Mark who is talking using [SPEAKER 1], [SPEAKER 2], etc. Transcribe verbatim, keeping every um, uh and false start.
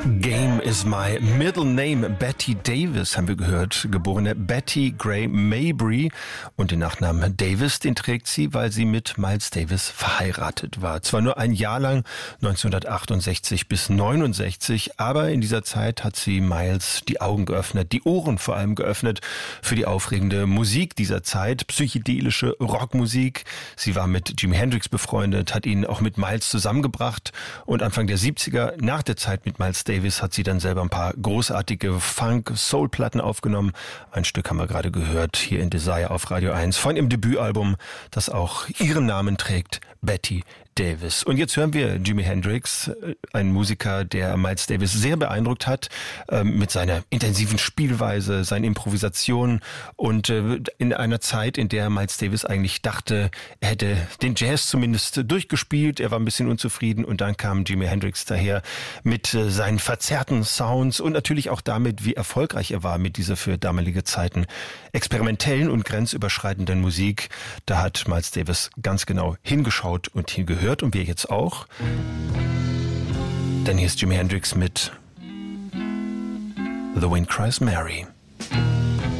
[SPEAKER 1] Game is my middle name. Betty Davis haben wir gehört, geborene Betty Gray Mabry. Und den Nachnamen Davis, den trägt sie, weil sie mit Miles Davis verheiratet war. Zwar nur ein Jahr lang, neunzehnhundertachtundsechzig bis neunundsechzig, aber in dieser Zeit hat sie Miles die Augen geöffnet, die Ohren vor allem geöffnet für die aufregende Musik dieser Zeit, psychedelische Rockmusik. Sie war mit Jimi Hendrix befreundet, hat ihn auch mit Miles zusammengebracht und Anfang der siebziger, nach der Zeit mit Miles Davis, hat sie dann selber ein paar großartige Funk-Soul-Platten aufgenommen. Ein Stück haben wir gerade gehört, hier in Desire auf Radio eins, von ihrem Debütalbum, das auch ihren Namen trägt, Betty Davis. Und jetzt hören wir Jimi Hendrix, ein Musiker, der Miles Davis sehr beeindruckt hat, äh, mit seiner intensiven Spielweise, seinen Improvisationen und äh, in einer Zeit, in der Miles Davis eigentlich dachte, er hätte den Jazz zumindest durchgespielt, er war ein bisschen unzufrieden und dann kam Jimi Hendrix daher mit äh, seinen verzerrten Sounds und natürlich auch damit, wie erfolgreich er war mit dieser für damalige Zeiten experimentellen und grenzüberschreitenden Musik. Da hat Miles Davis ganz genau hingeschaut und hingehört. Hört und wir jetzt auch. Denn hier ist Jimi Hendrix mit The Wind Cries Mary.